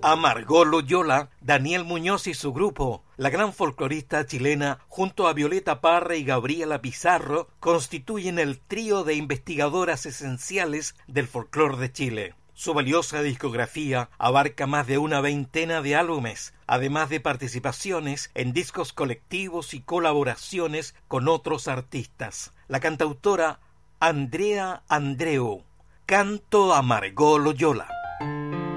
A Margot Loyola, Daniel Muñoz y su grupo, la gran folclorista chilena, junto a Violeta Parra y Gabriela Pizarro, constituyen el trío de investigadoras esenciales del folclore de Chile. Su valiosa discografía abarca más de una veintena de álbumes, además de participaciones en discos colectivos y colaboraciones con otros artistas. La cantautora Andrea Andreu, Canto a Margot Loyola.